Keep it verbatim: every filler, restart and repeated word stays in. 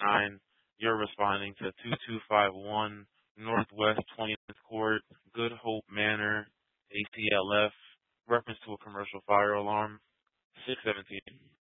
nine. You're responding to two two five one Northwest twentieth Court, Good Hope Manor, A T L F, reference to a commercial fire alarm. six seventeen.